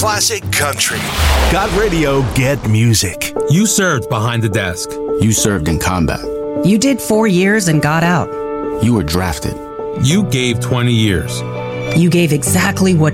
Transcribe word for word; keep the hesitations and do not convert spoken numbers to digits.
classic country. Got radio, get music. You served behind the desk. You served in combat. You did four years and got out. You were drafted. You gave twenty years. You gave exactly what